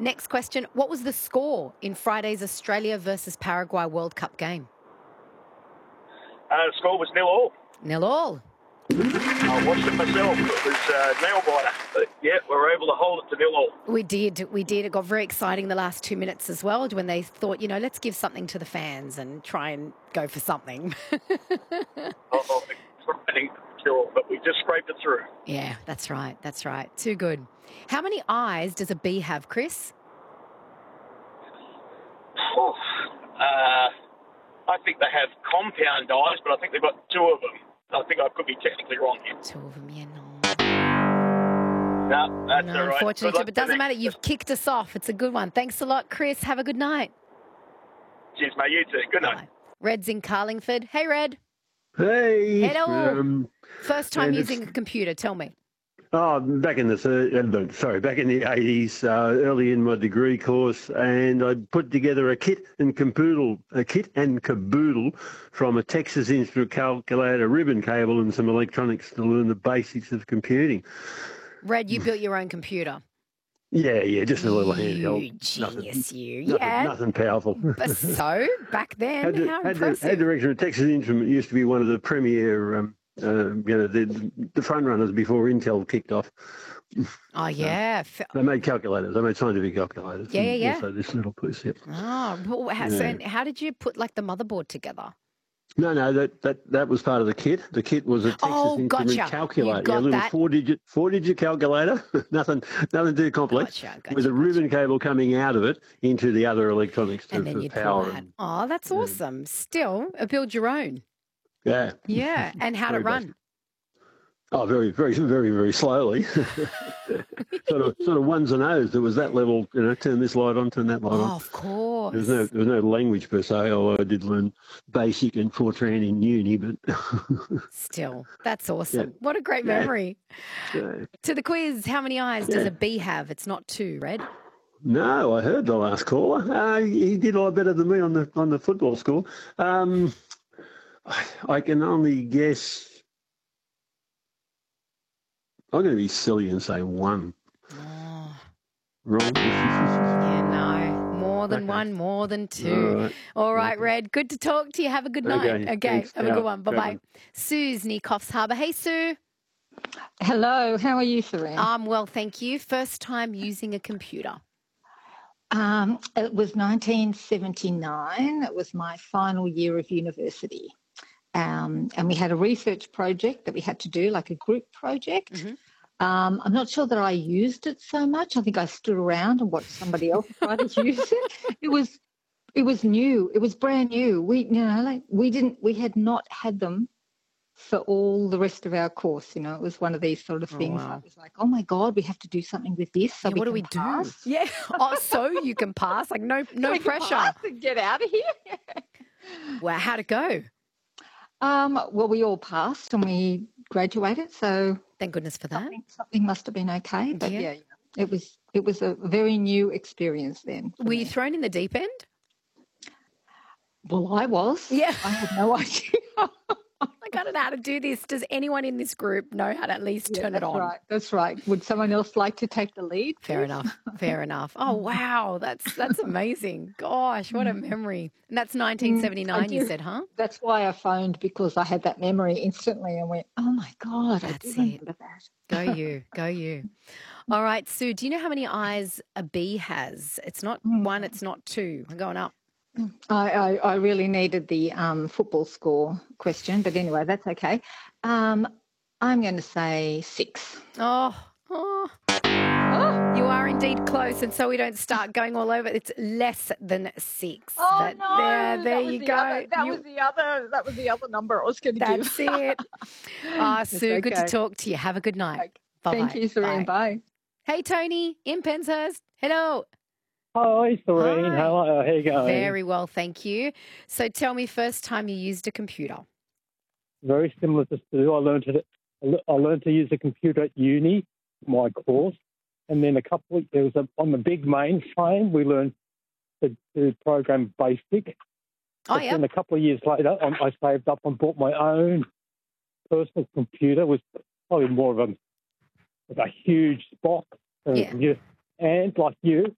Next question. What was the score in Friday's Australia versus Paraguay World Cup game? The score was 0-0. 0-0. I watched it myself. It was nail-biter. But, yeah, we were able to hold it to 0-0. We did. It got very exciting the last 2 minutes as well when they thought, let's give something to the fans and try and go for something. But we just scraped it through. Yeah, that's right. That's right. Too good. How many eyes does a bee have, Chris? I think they have compound eyes, but I think they've got 2 of them. I think I could be technically wrong here. 2 of them, yeah, no. No, that's all right. Unfortunately, but it doesn't matter. You've kicked us off. It's a good one. Thanks a lot, Chris. Have a good night. Cheers, mate. You too. Good night. Bye. Red's in Carlingford. Hey, Red. Hey. Hello. First time using a computer. Tell me. Back in the 80s, early in my degree course, and I put together a kit and caboodle from a Texas Instrument calculator, ribbon cable, and some electronics to learn the basics of computing. Red, you built your own computer. Yeah, just a little handheld. You genius, Nothing powerful. So, back then, how impressive. Had direction. Texas Instrument used to be one of the premier, the front runners before Intel kicked off. Oh, yeah. They made calculators. They made scientific calculators. Yeah. Also this little piece, yep. Oh, so how did you put, the motherboard together? No, that was part of the kit. The kit was a Texas Instrument calculator, a little four-digit calculator, nothing too complex, Gotcha. with a ribbon cable coming out of it into the other electronics and then you'd power. Oh, that's awesome. Still, build your own. Yeah. Yeah, and how'd it run? Basic. Oh, very, very, very, very slowly. sort of ones and O's. There was that level, turn this light on, turn that light on. Oh, of course. There was no language per se, although I did learn BASIC and Fortran in uni, but... Still, that's awesome. Yeah. What a great memory. Yeah. To the quiz, how many eyes does a bee have? It's not 2, Red. No, I heard the last caller. He did a lot better than me on the football score. I can only guess... I'm going to be silly and say 1. Oh. Wrong? Yeah, no. More than 1, more than 2. All right, Red. Good to talk to you. Have a good night. Okay. Have a good one. Bye-bye. Sue's near Coffs Harbour. Hey, Sue. Hello. How are you, Serene? I'm well, thank you. First time using a computer. It was 1979. It was my final year of university. And we had a research project that we had to do, like a group project. Mm-hmm. I'm not sure that I used it so much. I think I stood around and watched somebody else try to use it. It was new. It was brand new. We had not had them for all the rest of our course. It was one of these sort of things. I was like, oh my God, we have to do something with this. So what do we do? Yeah. Oh, so you can pass? Like no pressure. Pass and get out of here. Wow. How'd it go? Well, we all passed and we graduated, so thank goodness for that. Something must have been okay, but yeah, it was a very new experience then. Were you thrown in the deep end? Well, I was. Yeah, I had no idea. Like, I don't know how to do this. Does anyone in this group know how to at least turn it on? Right, that's right. Would someone else like to take the lead? Fair enough. Oh, wow. That's amazing. Gosh, what a memory. And that's 1979 you said, huh? That's why I phoned, because I had that memory instantly and went, oh, my God, I do remember that. Go you. All right, Sue, do you know how many eyes a bee has? It's not 1, it's not 2. I'm going up. I really needed the football score question, but anyway, that's okay. I'm going to say 6. Oh, you are indeed close, and so we don't start going all over. It's less than 6. Oh, no. There you go. That was the other number I was going to give. That's it. Sue, good to talk to you. Have a good night. Okay. Bye-bye. Thank you, Serene. Bye. Hey, Tony, in Penshurst. Hello. Hi, Serene. Hi. How are you going? Very well, thank you. So tell me, first time you used a computer. Very similar to Sue. I learned to use a computer at uni, my course, and then on the big mainframe, we learned to program BASIC. Then a couple of years later, I saved up and bought my own personal computer with probably more of a huge box. And like you,